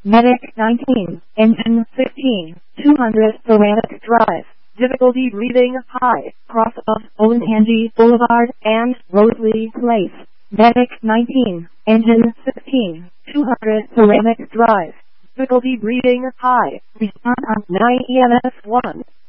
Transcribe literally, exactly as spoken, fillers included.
Medic nineteen, Engine sixteen, two hundred Ceramic Drive. Difficulty reading high, cross of Olentangy Boulevard and Rosalie Place. Medic nineteen, Engine sixteen, two hundred Ceramic Drive. Difficulty reading high. Respond on nine E M S one.